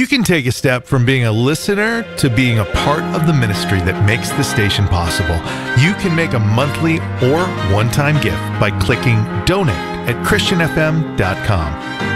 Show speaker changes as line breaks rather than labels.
You can take a step from being a listener to being a part of the ministry that makes the station possible. You can make a monthly or one-time gift by clicking donate at christianfm.com.